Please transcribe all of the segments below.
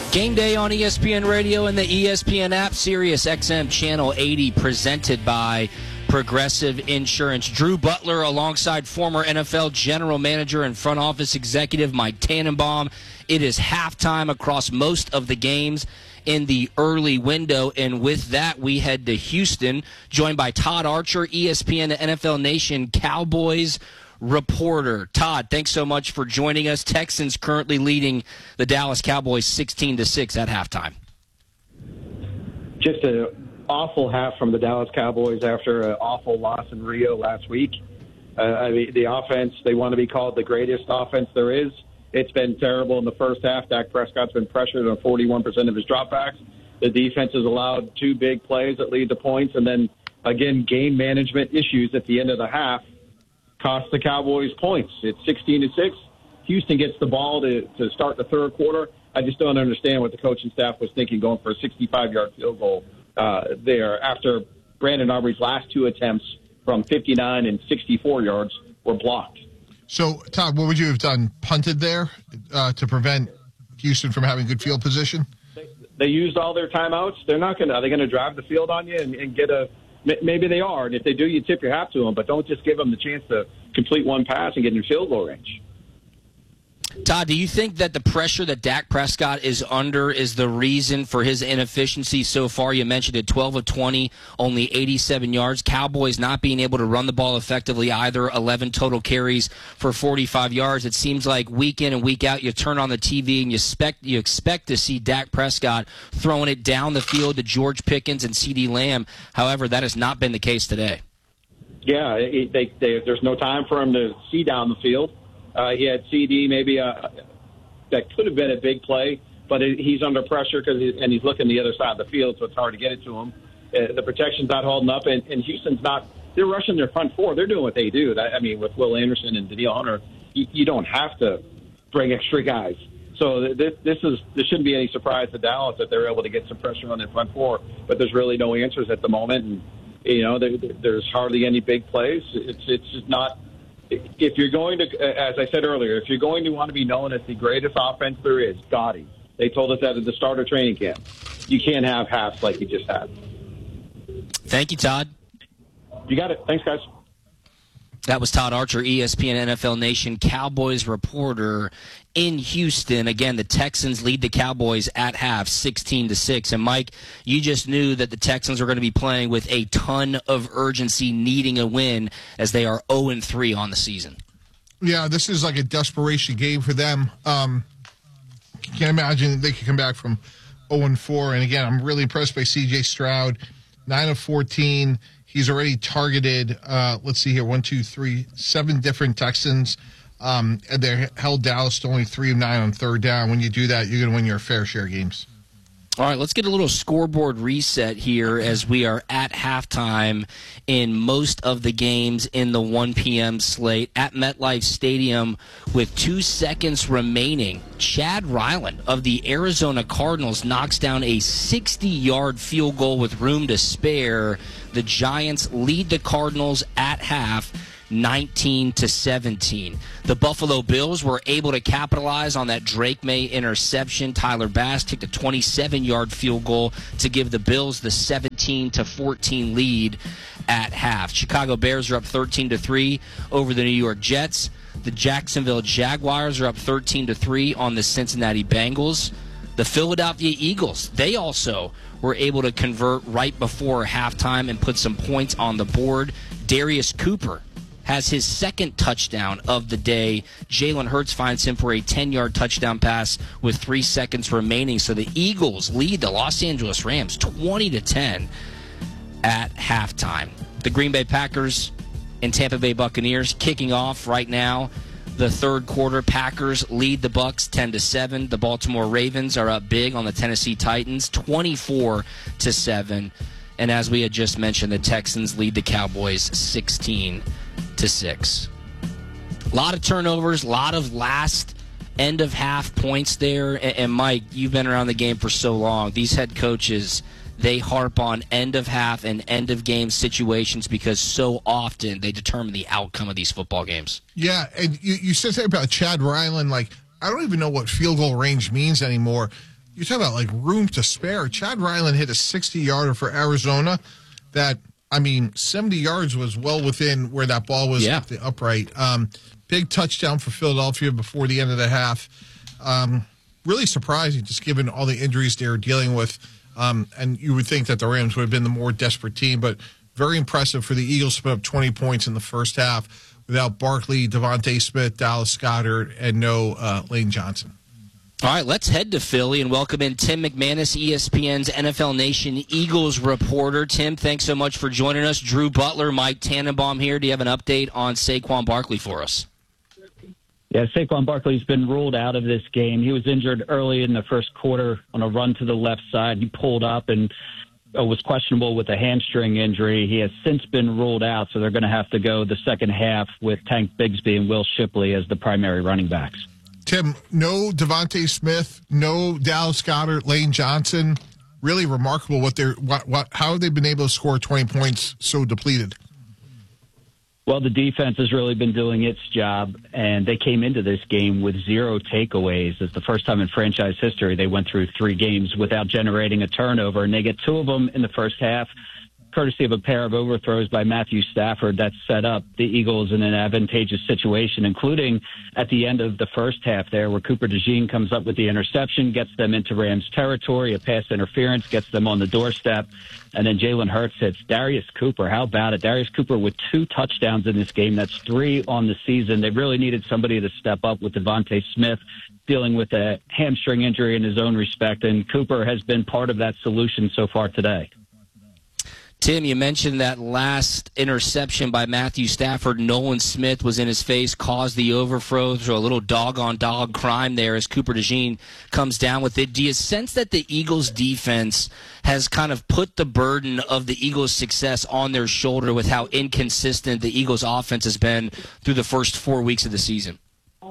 Game day on ESPN Radio and the ESPN app, Sirius XM Channel 80, presented by Progressive Insurance. Drew Butler alongside former NFL general manager and front office executive Mike Tannenbaum. It is halftime across most of the games in the early window, and with that, we head to Houston, joined by Todd Archer, ESPN NFL Nation Cowboys reporter. Todd, thanks so much for joining us. Texans currently leading the Dallas Cowboys 16-6 at halftime. Just an awful half from the Dallas Cowboys after an awful loss in Rio last week. The offense, they want to be called the greatest offense there is. It's been terrible in the first half. Dak Prescott's been pressured on 41% of his dropbacks. The defense has allowed two big plays that lead to points, and then, again, game management issues at the end of the half cost the Cowboys points. It's 16-6. Houston gets the ball to start the third quarter. I just don't understand what the coaching staff was thinking going for a 65-yard field goal there after Brandon Aubrey's last two attempts from 59 and 64 yards were blocked. So, Todd, what would you have done? Punted there to prevent Houston from having good field position? They used all their timeouts. They're not going to. Are they going to drive the field on you and get a? Maybe they are, and if they do, you tip your hat to them. But don't just give them the chance to complete one pass and get in field goal range. Todd, do you think that the pressure that Dak Prescott is under is the reason for his inefficiency so far? You mentioned it, 12 of 20, only 87 yards. Cowboys not being able to run the ball effectively either, 11 total carries for 45 yards. It seems like week in and week out you turn on the TV and you expect to see Dak Prescott throwing it down the field to George Pickens and CeeDee Lamb. However, that has not been the case today. Yeah, there's no time for him to see down the field. He had CD maybe that could have been a big play, but he's under pressure and he's looking the other side of the field, so it's hard to get it to him. The protection's not holding up, and Houston's not. They're rushing their front four. They're doing what they do. With Will Anderson and Danielle Hunter, you don't have to bring extra guys. So this shouldn't be any surprise to Dallas that they're able to get some pressure on their front four, but there's really no answers at the moment, and there's hardly any big plays. It's just not. If you're going to, as I said earlier, if you're going to want to be known as the greatest offense there is, Gotti. They told us that at the start of training camp. You can't have halves like you just had. Thank you, Todd. You got it. Thanks, guys. That was Todd Archer, ESPN NFL Nation Cowboys reporter in Houston. Again, the Texans lead the Cowboys at half, 16-6. And Mike, you just knew that the Texans are going to be playing with a ton of urgency, needing a win as they are 0-3 on the season. Yeah, this is like a desperation game for them. Can't imagine they could come back from 0-4. And again, I'm really impressed by C.J. Stroud, 9 of 14. He's already targeted, let's see here, 7 different Texans. And they held Dallas to only 3 of 9 on third down. When you do that, you're going to win your fair share of games. All right, let's get a little scoreboard reset here as we are at halftime in most of the games in the 1 p.m. slate at MetLife Stadium with 2 seconds remaining. Chad Ryland of the Arizona Cardinals knocks down a 60-yard field goal with room to spare. The Giants lead the Cardinals at half, 19-17. The Buffalo Bills were able to capitalize on that Drake May interception. Tyler Bass kicked a 27-yard field goal to give the Bills the 17-14 lead at half. Chicago Bears are up 13-3 over the New York Jets. The Jacksonville Jaguars are up 13-3 on the Cincinnati Bengals. The Philadelphia Eagles, they also were able to convert right before halftime and put some points on the board. Darius Cooper has his second touchdown of the day. Jalen Hurts finds him for a 10-yard touchdown pass with 3 seconds remaining. So the Eagles lead the Los Angeles Rams 20-10 at halftime. The Green Bay Packers and Tampa Bay Buccaneers kicking off right now. The third quarter, Packers lead the Bucs 10-7. The Baltimore Ravens are up big on the Tennessee Titans 24-7. And as we had just mentioned, the Texans lead the Cowboys 16-6. A lot of turnovers, a lot of last end of half points there. And Mike, you've been around the game for so long. These head coaches, they harp on end of half and end of game situations because so often they determine the outcome of these football games. Yeah, and you said something about Chad Ryland. Like, I don't even know what field goal range means anymore. you talk about like room to spare. Chad Ryland hit a 60-yarder for Arizona that, 70 yards was well within where that ball was up the upright. Big touchdown for Philadelphia before the end of the half. Really surprising, just given all the injuries they were dealing with. And you would think that the Rams would have been the more desperate team, but very impressive for the Eagles to put up 20 points in the first half without Barkley, Devontae Smith, Dallas Goedert, and no Lane Johnson. All right, let's head to Philly and welcome in Tim McManus, ESPN's NFL Nation Eagles reporter. Tim, thanks so much for joining us. Drew Butler, Mike Tannenbaum here. Do you have an update on Saquon Barkley for us? Yeah, Saquon Barkley's been ruled out of this game. He was injured early in the first quarter on a run to the left side. He pulled up and was questionable with a hamstring injury. He has since been ruled out, so they're going to have to go the second half with Tank Bigsby and Will Shipley as the primary running backs. Tim, no Devontae Smith, no Dallas Goedert, Lane Johnson. Really remarkable how they've been able to score 20 points so depleted. Well, the defense has really been doing its job, and they came into this game with 0 takeaways. It's the first time in franchise history they went through 3 games without generating a turnover, and they get 2 of them in the first half, courtesy of a pair of overthrows by Matthew Stafford that set up the Eagles in an advantageous situation, including at the end of the first half there where Cooper DeJean comes up with the interception, gets them into Rams territory, a pass interference, gets them on the doorstep, and then Jalen Hurts hits Darius Cooper. How about it? Darius Cooper with 2 touchdowns in this game. That's 3 on the season. They really needed somebody to step up with Devontae Smith dealing with a hamstring injury in his own respect, and Cooper has been part of that solution so far today. Tim, you mentioned that last interception by Matthew Stafford. Nolan Smith was in his face, caused the overthrow, so a little dog-on-dog crime there as Cooper DeJean comes down with it. Do you sense that the Eagles' defense has kind of put the burden of the Eagles' success on their shoulder with how inconsistent the Eagles' offense has been through the first 4 weeks of the season?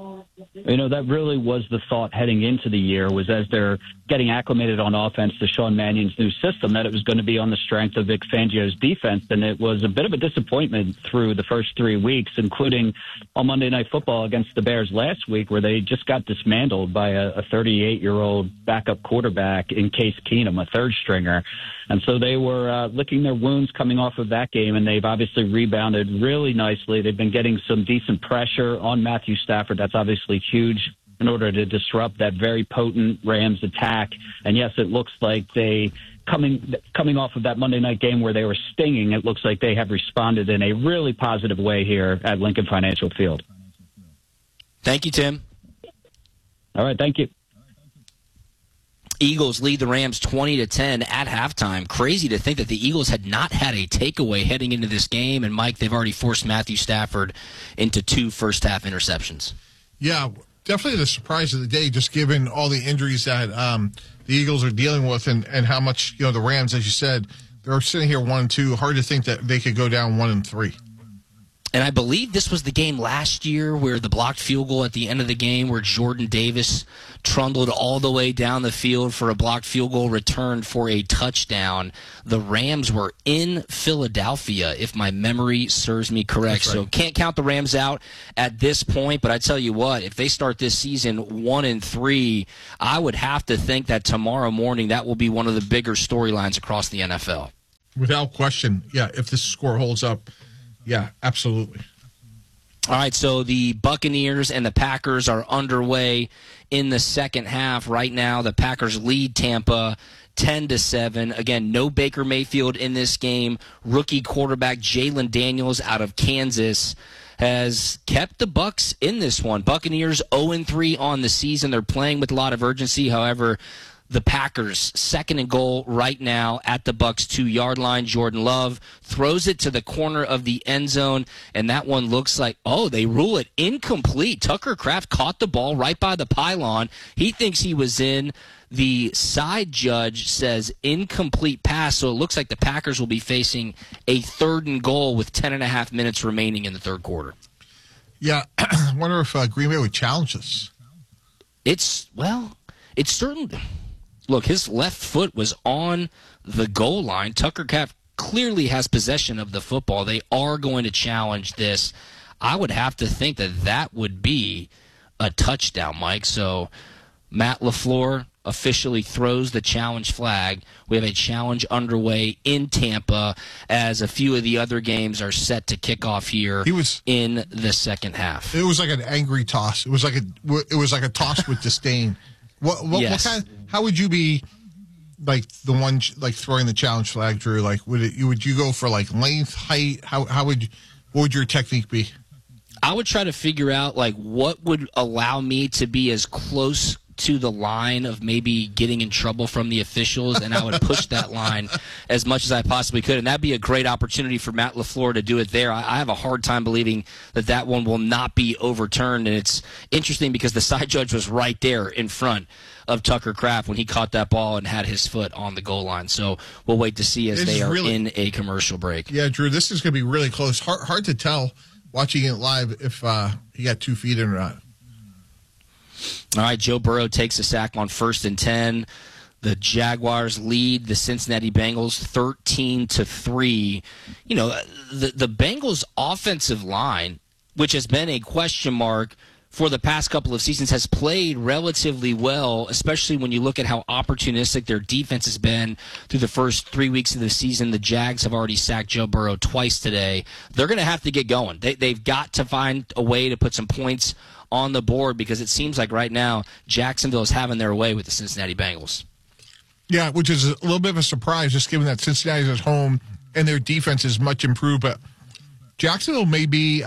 That really was the thought heading into the year, was as they're getting acclimated on offense to Sean Mannion's new system, that it was going to be on the strength of Vic Fangio's defense. And it was a bit of a disappointment through the first 3 weeks, including on Monday Night Football against the Bears last week, where they just got dismantled by a 38-year-old backup quarterback in Case Keenum, a third stringer. And so they were licking their wounds coming off of that game, and they've obviously rebounded really nicely. They've been getting some decent pressure on Matthew Stafford. That's obviously huge in order to disrupt that very potent Rams attack. And yes, it looks like they, coming off of that Monday night game where they were stinging, it looks like they have responded in a really positive way here at Lincoln Financial Field. Thank you, Tim. All right, thank you. Eagles lead the Rams 20-10 at halftime. Crazy to think that the Eagles had not had a takeaway heading into this game. And, Mike, they've already forced Matthew Stafford into 2 first-half interceptions. Yeah, definitely the surprise of the day, just given all the injuries that the Eagles are dealing with and how much, the Rams, as you said, they're sitting here 1-2. Hard to think that they could go down 1-3. And I believe this was the game last year where the blocked field goal at the end of the game where Jordan Davis trundled all the way down the field for a blocked field goal returned for a touchdown. The Rams were in Philadelphia, if my memory serves me correct. Right. So can't count the Rams out at this point, but I tell you what, if they start this season 1-3, I would have to think that tomorrow morning that will be one of the bigger storylines across the NFL. Without question, yeah, if this score holds up. Yeah, absolutely. All right, so the Buccaneers and the Packers are underway in the second half. Right now, the Packers lead Tampa 10-7. Again, no Baker Mayfield in this game. Rookie quarterback Jalen Daniels out of Kansas has kept the Bucs in this one. Buccaneers 0-3 on the season. They're playing with a lot of urgency. However, the Packers, 2nd and goal right now at the Bucs 2-yard line. Jordan Love throws it to the corner of the end zone, and that one looks like, they rule it incomplete. Tucker Kraft caught the ball right by the pylon. He thinks he was in. The side judge says incomplete pass, so it looks like the Packers will be facing a 3rd and goal with 10.5 minutes remaining in the third quarter. Yeah, I wonder if Green Bay would challenge this. It's certainly... Look, his left foot was on the goal line. Tucker Kraft clearly has possession of the football. They are going to challenge this. I would have to think that would be a touchdown, Mike. So Matt LaFleur officially throws the challenge flag. We have a challenge underway in Tampa as a few of the other games are set to kick off here in the second half. It was like an angry toss. It was like a toss with disdain. Yes. What kind? How would you be like the one like throwing the challenge flag, Drew? Like would you go for like length, height? What would your technique be? I would try to figure out like what would allow me to be as close to the line of maybe getting in trouble from the officials, and I would push that line as much as I possibly could, and that'd be a great opportunity for Matt LaFleur to do it there. I have a hard time believing that one will not be overturned, and it's interesting because the side judge was right there in front of Tucker Kraft when he caught that ball and had his foot on the goal line. So we'll wait to see as they are in a commercial break. Yeah, Drew, this is going to be really close. Hard to tell watching it live if he got 2 feet in or not. All right, Joe Burrow takes a sack on 1st and 10. The Jaguars lead the Cincinnati Bengals 13-3. You know, the Bengals offensive line, which has been a question mark for the past couple of seasons, has played relatively well, especially when you look at how opportunistic their defense has been through the first 3 weeks of the season. The Jags have already sacked Joe Burrow twice today. They're going to have to get going. They've got to find a way to put some points on the board because it seems like right now Jacksonville is having their way with the Cincinnati Bengals. Yeah, which is a little bit of a surprise just given that Cincinnati's at home and their defense is much improved. But Jacksonville may be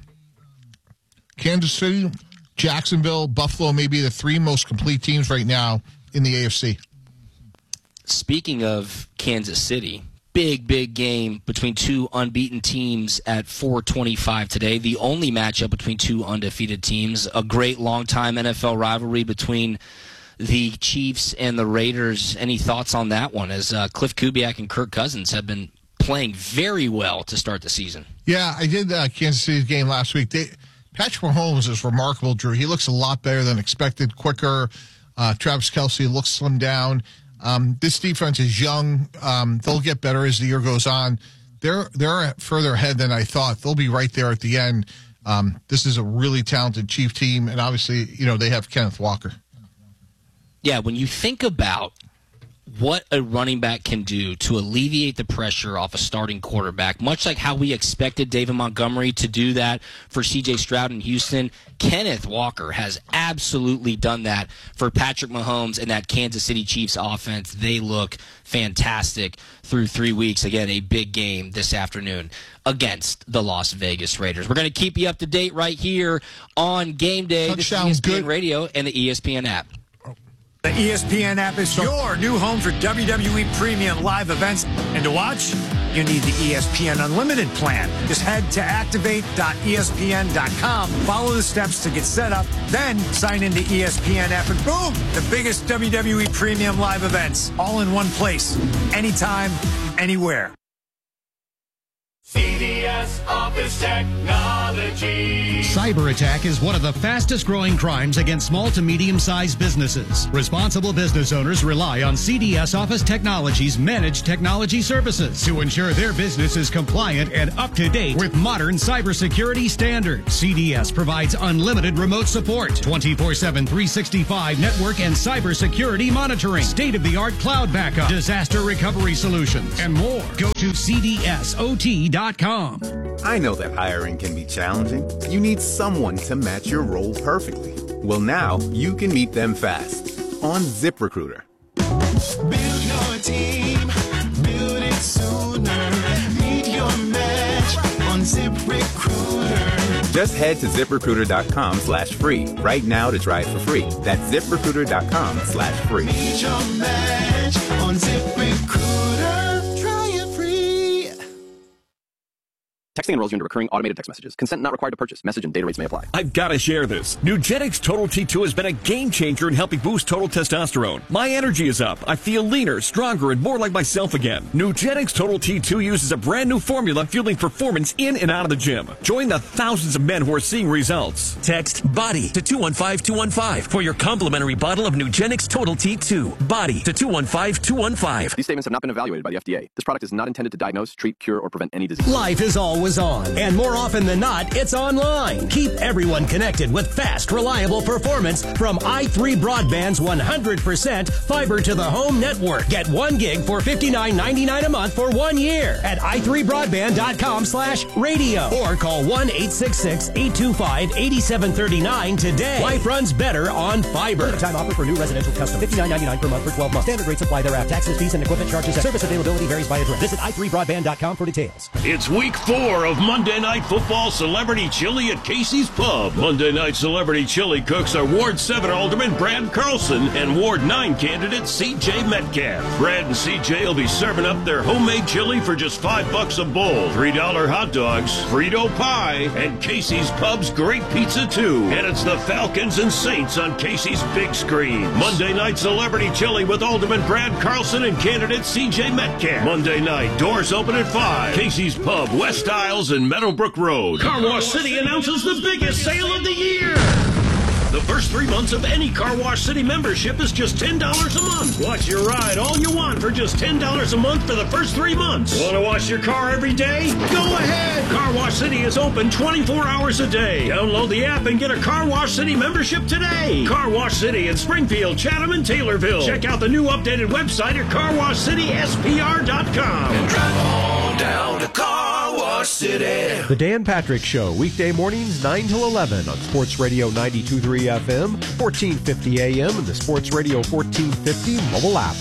Kansas City, Jacksonville, Buffalo may be the 3 most complete teams right now in the AFC. Speaking of Kansas City, big game between 2 unbeaten teams at 4:25 today. The only matchup between 2 undefeated teams. A great long-time NFL rivalry between the Chiefs and the Raiders. Any thoughts on that one as Cliff Kubiak and Kirk Cousins have been playing very well to start the season? Yeah, I did Kansas City's game last week. Patrick Mahomes is remarkable, Drew. He looks a lot better than expected, quicker. Travis Kelce looks slimmed down. This defense is young. They'll get better as the year goes on. They're further ahead than I thought. They'll be right there at the end. This is a really talented Chief team, and obviously, they have Kenneth Walker. Yeah, when you think about what a running back can do to alleviate the pressure off a starting quarterback, much like how we expected David Montgomery to do that for C.J. Stroud in Houston, Kenneth Walker has absolutely done that for Patrick Mahomes and that Kansas City Chiefs offense. They look fantastic through 3 weeks. Again, a big game this afternoon against the Las Vegas Raiders. We're going to keep you up to date right here on Game Day. This is ESPN Radio and the ESPN app. The ESPN app is your new home for WWE Premium live events. And to watch, you need the ESPN Unlimited plan. Just head to activate.espn.com, follow the steps to get set up, then sign into ESPN app, and boom, the biggest WWE Premium live events, all in one place, anytime, anywhere. CDS Office Technology. Cyber attack is one of the fastest growing crimes against small to medium-sized businesses. Responsible business owners rely on CDS Office Technology's managed technology services to ensure their business is compliant and up to date with modern cybersecurity standards. CDS provides unlimited remote support, 24/7, 365 network and cybersecurity monitoring, state-of-the-art cloud backup, disaster recovery solutions, and more. Go to CDSOT.com. I know that hiring can be challenging. You need someone to match your role perfectly. Well, now you can meet them fast on ZipRecruiter. Build your team, build it sooner. Meet your match on ZipRecruiter. Just head to ZipRecruiter.com/free right now to try it for free. That's ZipRecruiter.com/free. Meet your match on ZipRecruiter. Try it free. Texting enrolls you into recurring automated text messages. Consent not required to purchase. Message and data rates may apply. I've got to share this. Nugenix Total T2 has been a game changer in helping boost total testosterone. My energy is up. I feel leaner, stronger, and more like myself again. Nugenix Total T2 uses a brand new formula fueling performance in and out of the gym. Join the thousands of men who are seeing results. Text BODY to 215215 for your complimentary bottle of Nugenix Total T2. BODY to 215215. These statements have not been evaluated by the FDA. This product is not intended to diagnose, treat, cure, or prevent any disease. Life is always goes on. And more often than not, it's online. Keep everyone connected with fast, reliable performance from i3 Broadband's 100% fiber to the home network. Get 1 gig for $59.99 a month for 1 year at i3broadband.com/radio or call 1-866-825-8739 today. Life runs better on fiber. Limited time offer for new residential custom. $59.99 per month for 12 months. Standard rates apply thereafter. Taxes, fees, and equipment charges. Service availability varies by address. Visit i3broadband.com for details. It's week 4 of Monday Night Football Celebrity Chili at Casey's Pub. Monday Night Celebrity Chili cooks are Ward 7 Alderman Brad Carlson and Ward 9 candidate C.J. Metcalf. Brad and C.J. will be serving up their homemade chili for just $5 a bowl, $3 hot dogs, Frito pie, and Casey's Pub's great pizza too. And it's the Falcons and Saints on Casey's big screen. Monday Night Celebrity Chili with Alderman Brad Carlson and candidate C.J. Metcalf. Monday night, doors open at 5. Casey's Pub, West Isles and Meadowbrook Road. Car Wash City announces the biggest sale of the year. The first 3 months of any Car Wash City membership is just $10 a month. Watch your ride all you want for just $10 a month for the first 3 months. Want to wash your car every day? Go ahead. Car Wash City is open 24 hours a day. Download the app and get a Car Wash City membership today. Car Wash City in Springfield, Chatham, and Taylorville. Check out the new updated website at carwashcityspr.com. And drive on down to Car Wash City. The Dan Patrick Show, weekday mornings 9 till 11 on Sports Radio 92.3 FM, 1450 AM, and the Sports Radio 1450 mobile app.